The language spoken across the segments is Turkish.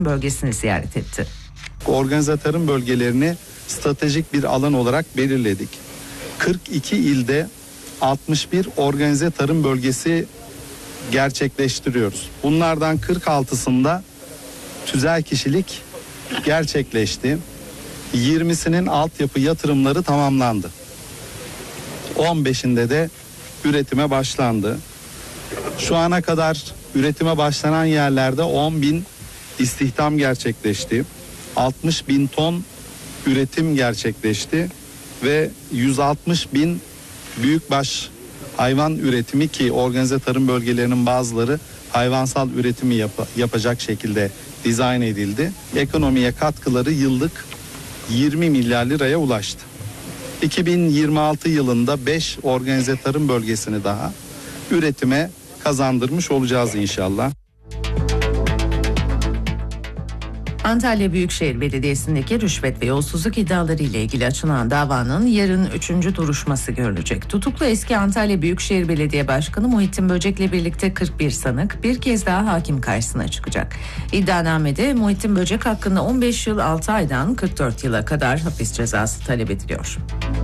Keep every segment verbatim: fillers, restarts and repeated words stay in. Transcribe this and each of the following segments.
bölgesini ziyaret etti. Organize tarım bölgelerini stratejik bir alan olarak belirledik. kırk iki ilde altmış bir organize tarım bölgesi gerçekleştiriyoruz. Bunlardan kırk altısında tüzel kişilik gerçekleşti. yirmisinin altyapı yatırımları tamamlandı. on beşinde de üretime başlandı. Şu ana kadar üretime başlanan yerlerde on bin istihdam gerçekleşti. altmış bin ton üretim gerçekleşti ve yüz altmış bin büyükbaş hayvan üretimi, ki organize tarım bölgelerinin bazıları hayvansal üretimi yap- yapacak şekilde dizayn edildi. Ekonomiye katkıları yıllık yirmi milyar liraya ulaştı. iki bin yirmi altı yılında beş organize tarım bölgesini daha üretime kazandırmış olacağız inşallah. Antalya Büyükşehir Belediyesi'ndeki rüşvet ve yolsuzluk iddiaları ile ilgili açılan davanın yarın üçüncü duruşması görülecek. Tutuklu eski Antalya Büyükşehir Belediye Başkanı Muhittin Böcek'le birlikte kırk bir sanık bir kez daha hakim karşısına çıkacak. İddianamede Muhittin Böcek hakkında on beş yıl altı aydan kırk dört yıla kadar hapis cezası talep ediliyor.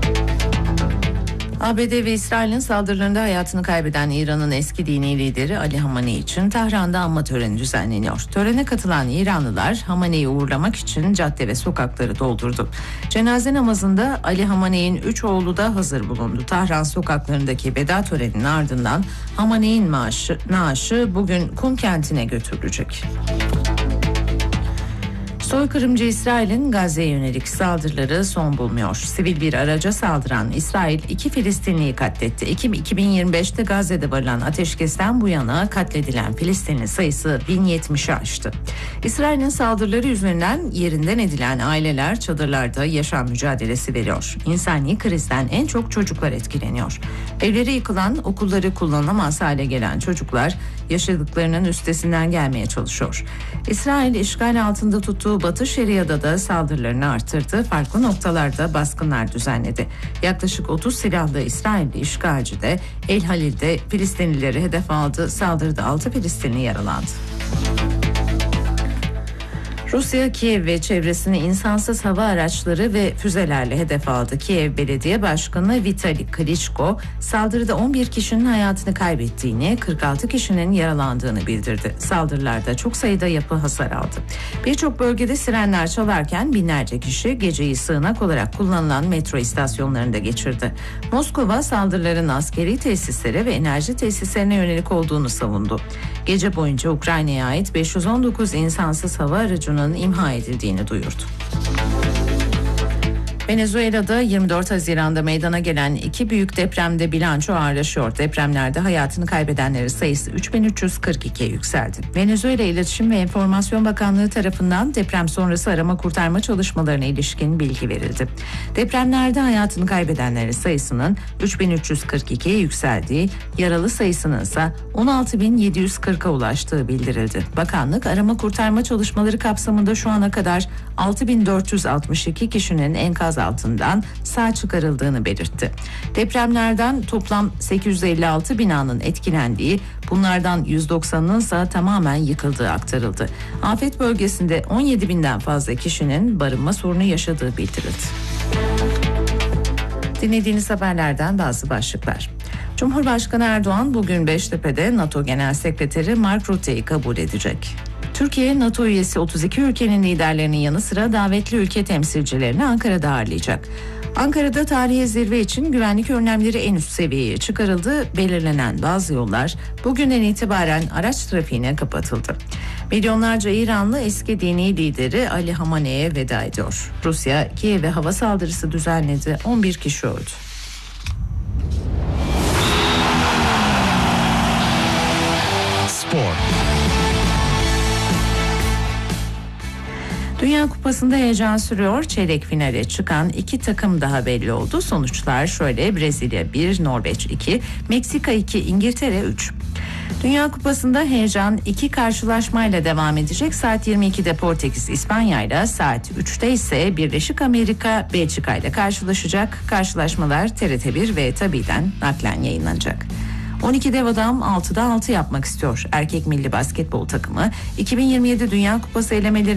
A B D ve İsrail'in saldırılarında hayatını kaybeden İran'ın eski dini lideri Ali Hamaney için Tahran'da anma töreni düzenleniyor. Törene katılan İranlılar Hamaney'i uğurlamak için cadde ve sokakları doldurdu. Cenaze namazında Ali Hamaney'in üç oğlu da hazır bulundu. Tahran sokaklarındaki veda töreninin ardından Hamaney'in maaşı, naaşı bugün Kum kentine götürülecek. Soykırımcı İsrail'in Gazze'ye yönelik saldırıları son bulmuyor. Sivil bir araca saldıran İsrail iki Filistinliyi katletti. Ekim iki bin yirmi beşte Gazze'de varılan ateşkesten bu yana katledilen Filistinli sayısı bin yetmişi aştı. İsrail'in saldırıları yüzünden yerinden edilen aileler çadırlarda yaşam mücadelesi veriyor. İnsani krizden en çok çocuklar etkileniyor. Evleri yıkılan, okulları kullanılamaz hale gelen çocuklar yaşadıklarının üstesinden gelmeye çalışıyor. İsrail işgal altında tuttuğu Batı Şeria'da da saldırılarını artırdı. Farklı noktalarda baskınlar düzenledi. Yaklaşık otuz silahlı İsrailli işgalci de El Halil'de Filistinlileri hedef aldı. Saldırıda altı Filistinli yaralandı. Rusya, Kiev ve çevresini insansız hava araçları ve füzelerle hedef aldı. Kiev Belediye Başkanı Vitali Klitschko, saldırıda on bir kişinin hayatını kaybettiğini, kırk altı kişinin yaralandığını bildirdi. Saldırılarda çok sayıda yapı hasar aldı. Birçok bölgede sirenler çalarken binlerce kişi geceyi sığınak olarak kullanılan metro istasyonlarında geçirdi. Moskova, saldırıların askeri tesislere ve enerji tesislerine yönelik olduğunu savundu. Gece boyunca Ukrayna'ya ait beş yüz on dokuz insansız hava aracının imha edildiğini duyurdu. Venezuela'da yirmi dört Haziran'da meydana gelen iki büyük depremde bilanço ağırlaşıyor. Depremlerde hayatını kaybedenlerin sayısı üç bin üç yüz kırk ikiye yükseldi. Venezuela İletişim ve Enformasyon Bakanlığı tarafından deprem sonrası arama kurtarma çalışmalarına ilişkin bilgi verildi. Depremlerde hayatını kaybedenlerin sayısının üç bin üç yüz kırk ikiye yükseldiği, yaralı sayısının ise on altı bin yedi yüz kırka ulaştığı bildirildi. Bakanlık arama kurtarma çalışmaları kapsamında şu ana kadar altı bin dört yüz altmış iki kişinin enkaz altından sağ çıkarıldığını belirtti. Depremlerden toplam sekiz yüz elli altı binanın etkilendiği, bunlardan yüz doksanının ise tamamen yıkıldığı aktarıldı. Afet bölgesinde on yedi binden fazla kişinin barınma sorunu yaşadığı bildirildi. Dinlediğiniz haberlerden bazı başlıklar. Cumhurbaşkanı Erdoğan bugün Beştepe'de NATO Genel Sekreteri Mark Rutte'yi kabul edecek. Türkiye, NATO üyesi otuz iki ülkenin liderlerinin yanı sıra davetli ülke temsilcilerini Ankara'da ağırlayacak. Ankara'da tarihi zirve için güvenlik önlemleri en üst seviyeye çıkarıldı. Belirlenen bazı yollar bugünden itibaren araç trafiğine kapatıldı. Milyonlarca İranlı eski dini lideri Ali Hamaney'e veda ediyor. Rusya, Kiev'e hava saldırısı düzenledi. on bir kişi öldü. Spor. Dünya Kupası'nda heyecan sürüyor. Çeyrek finale çıkan iki takım daha belli oldu. Sonuçlar şöyle: Brezilya bir, Norveç iki, Meksika iki, İngiltere üç. Dünya Kupası'nda heyecan iki karşılaşmayla devam edecek. Saat yirmi ikide Portekiz İspanya ile, saat üçte ise Birleşik Amerika Belçika ile karşılaşacak. Karşılaşmalar T R T bir ve Tabi'den naklen yayınlanacak. on iki dev adam altıda altı yapmak istiyor. Erkek milli basketbol takımı iki bin yirmi yedi Dünya Kupası elemeleri